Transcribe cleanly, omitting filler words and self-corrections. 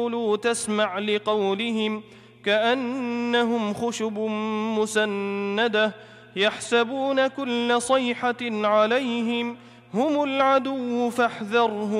تسمع لقولهم كأنهم خشب مسندة يحسبون كل صيحة عليهم هم العدو فاحذرهم